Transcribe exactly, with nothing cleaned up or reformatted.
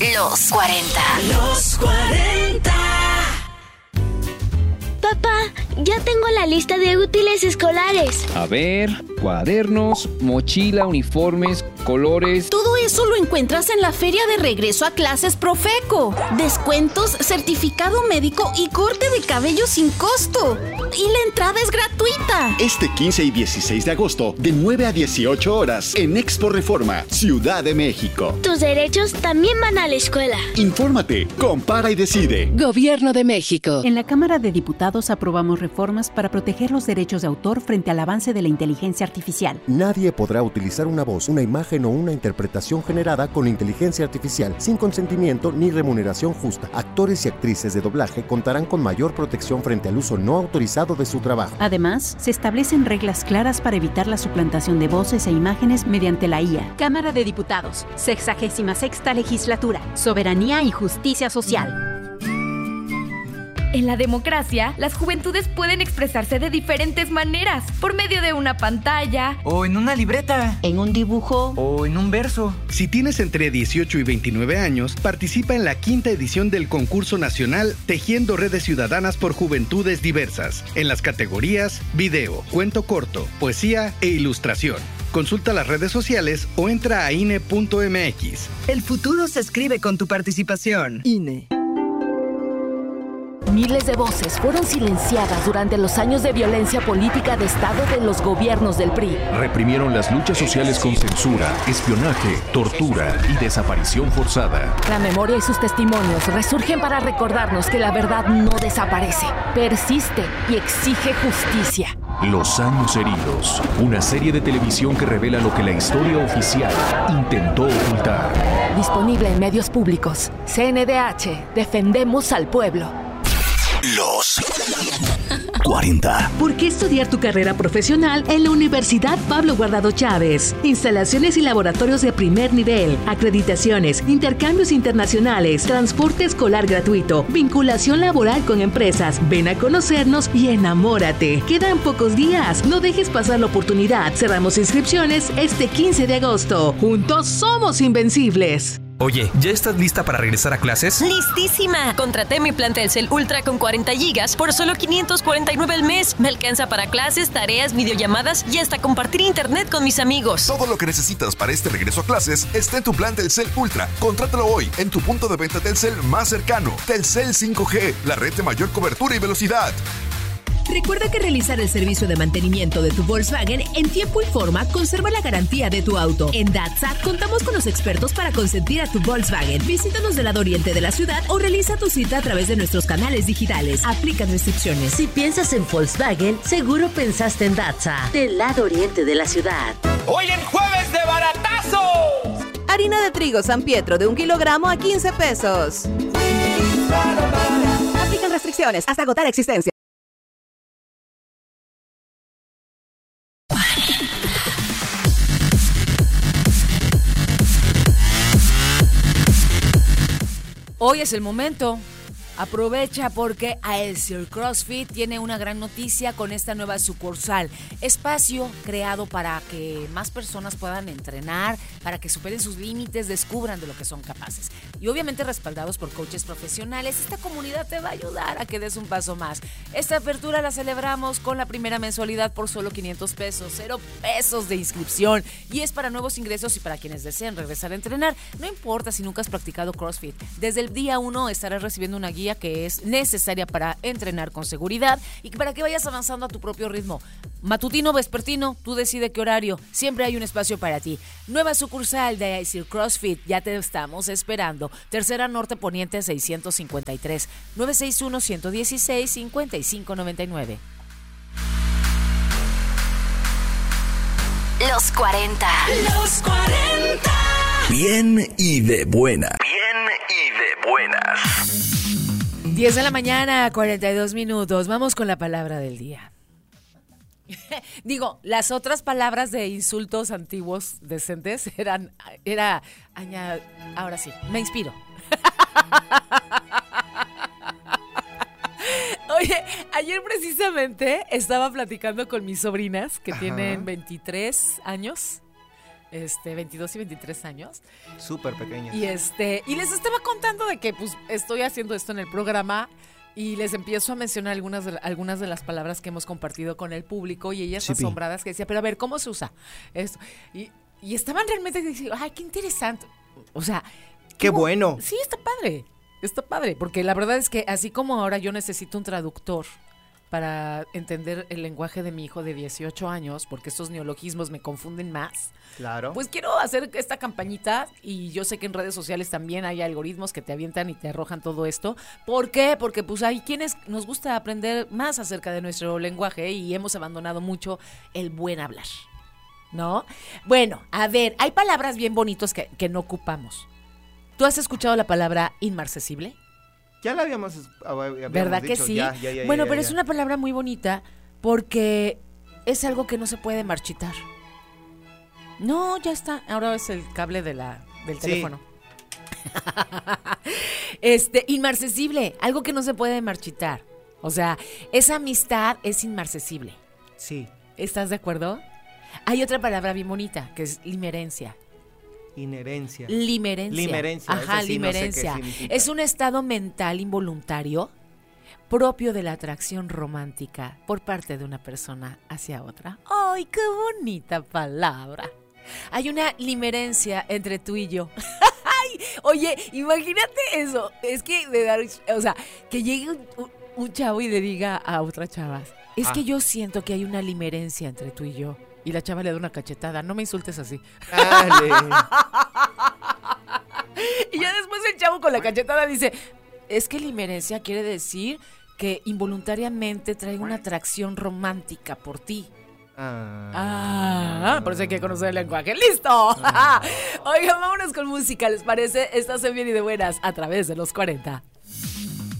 Los cuarenta. Los cuarenta. Papá, ya tengo la lista de útiles escolares. A ver, cuadernos, mochila, uniformes, colores. Todo eso lo encuentras en la feria de regreso a clases Profeco. Descuentos, certificado médico y corte de cabello sin costo. Y la entrada es gratuita. Este quince y dieciséis de agosto, de nueve a dieciocho horas, en Expo Reforma, Ciudad de México. Tus derechos también van a la escuela. Infórmate, compara y decide. Gobierno de México. En la Cámara de Diputados aprobamos reformas para proteger los derechos de autor frente al avance de la inteligencia artificial. Nadie podrá utilizar una voz, una imagen o una interpretación generada con inteligencia artificial sin consentimiento ni remuneración justa. Actores y actrices de doblaje contarán con mayor protección frente al uso no autorizado de su trabajo. Además, se establecen reglas claras para evitar la suplantación de voces e imágenes mediante la I A. Cámara de Diputados, sexagésima sexta legislatura, soberanía y justicia social. En la democracia, las juventudes pueden expresarse de diferentes maneras, por medio de una pantalla, o en una libreta, en un dibujo, o en un verso. Si tienes entre dieciocho y veintinueve años, participa en la quinta edición del concurso nacional Tejiendo Redes Ciudadanas por Juventudes Diversas, en las categorías video, cuento corto, poesía e ilustración. Consulta las redes sociales o entra a I N E punto M X. El futuro se escribe con tu participación. I N E. Miles de voces fueron silenciadas durante los años de violencia política de Estado de los gobiernos del P R I. Reprimieron las luchas sociales con censura, espionaje, tortura y desaparición forzada. La memoria y sus testimonios resurgen para recordarnos que la verdad no desaparece, persiste y exige justicia. Los años heridos, una serie de televisión que revela lo que la historia oficial intentó ocultar. Disponible en medios públicos. C N D H, defendemos al pueblo. Los cuarenta. ¿Por qué estudiar tu carrera profesional en la Universidad Pablo Guardado Chávez? Instalaciones y laboratorios de primer nivel, acreditaciones, intercambios internacionales, transporte escolar gratuito, vinculación laboral con empresas. Ven a conocernos y enamórate. Quedan pocos días. No dejes pasar la oportunidad. Cerramos inscripciones este quince de agosto. Juntos somos invencibles. Oye, ¿ya estás lista para regresar a clases? ¡Listísima! Contraté mi plan Telcel Ultra con cuarenta gigas por solo quinientos cuarenta y nueve al mes. Me alcanza para clases, tareas, videollamadas y hasta compartir internet con mis amigos. Todo lo que necesitas para este regreso a clases está en tu plan Telcel Ultra. Contrátalo hoy en tu punto de venta Telcel más cercano. Telcel cinco G, la red de mayor cobertura y velocidad. Recuerda que realizar el servicio de mantenimiento de tu Volkswagen en tiempo y forma conserva la garantía de tu auto. En Datsa contamos con los expertos para consentir a tu Volkswagen. Visítanos del lado oriente de la ciudad o realiza tu cita a través de nuestros canales digitales. Aplican restricciones. Si piensas en Volkswagen, seguro pensaste en Datsa, del lado oriente de la ciudad. ¡Hoy en jueves de baratazo! Harina de trigo San Pietro de un kilogramo a quince pesos. Aplican restricciones hasta agotar existencia. Hoy es el momento. Aprovecha porque Aesir CrossFit tiene una gran noticia con esta nueva sucursal. Espacio creado para que más personas puedan entrenar, para que superen sus límites, descubran de lo que son capaces. Y obviamente respaldados por coaches profesionales, esta comunidad te va a ayudar a que des un paso más. Esta apertura la celebramos con la primera mensualidad por solo quinientos pesos, cero pesos de inscripción. Y es para nuevos ingresos y para quienes deseen regresar a entrenar. No importa si nunca has practicado CrossFit. Desde el día uno estarás recibiendo una guía que es necesaria para entrenar con seguridad y para que vayas avanzando a tu propio ritmo. Matutino, vespertino, tú decide qué horario. Siempre hay un espacio para ti. Nueva sucursal de Aesir CrossFit, ya te estamos esperando. Tercera Norte Poniente seiscientos cincuenta y tres, nueve seis uno, uno uno seis, cinco cinco nueve nueve. Los cuarenta. Los cuarenta. Bien y de buena. Bien y de buenas. diez de la mañana, cuarenta y dos minutos. Vamos con la palabra del día. Digo, las otras palabras de insultos antiguos decentes eran, era, añad, ahora sí, me inspiro. Oye, ayer precisamente estaba platicando con mis sobrinas que Ajá. tienen veintitrés años este, veintidós y veintitrés años. Súper pequeñas. Y este, y les estaba contando de que pues estoy haciendo esto en el programa y les empiezo a mencionar algunas de, algunas de las palabras que hemos compartido con el público y ellas Sí, pi. asombradas que decía, pero a ver, ¿cómo se usa esto? Y, y estaban realmente diciendo, ay, qué interesante. O sea, ¡Qué ¿cómo? bueno! Sí, está padre. Está padre, porque la verdad es que así como ahora yo necesito un traductor para entender el lenguaje de mi hijo de dieciocho años, porque estos neologismos me confunden más. Claro. Pues quiero hacer esta campañita y yo sé que en redes sociales también hay algoritmos que te avientan y te arrojan todo esto. ¿Por qué? Porque pues hay quienes nos gusta aprender más acerca de nuestro lenguaje y hemos abandonado mucho el buen hablar, ¿no? Bueno, a ver, hay palabras bien bonitas que, que no ocupamos. ¿Tú has escuchado la palabra inmarcesible? Ya la habíamos, habíamos ¿Verdad dicho. que sí? Ya, ya, ya, bueno, ya, pero ya. es una palabra muy bonita porque es algo que no se puede marchitar. No, ya está. Ahora es el cable de la, del Sí. teléfono. este, inmarcesible, algo que no se puede marchitar. O sea, esa amistad es inmarcesible. Sí. ¿Estás de acuerdo? Hay otra palabra bien bonita, que es limerencia. Inherencia. Limerencia. Limerencia. Ajá, esa sí no sé qué limerencia. significa. Es un estado mental involuntario propio de la atracción romántica por parte de una persona hacia otra. ¡Ay, qué bonita palabra! Hay una limerencia entre tú y yo. Ay, oye, imagínate eso. Es que, de dar, o sea, que llegue un, un, un chavo y le diga a otra chava, es Ah. que yo siento que hay una limerencia entre tú y yo. Y la chava le da una cachetada. No me insultes así. Dale. Y ya después el chavo con la cachetada dice, es que limerencia quiere decir que involuntariamente traigo una atracción romántica por ti. Ah, Ah, por eso hay que conocer el lenguaje. ¡Listo! Ah. Oigan, vámonos con música, ¿les parece? Estás en Bien y de Buenas a través de los cuarenta.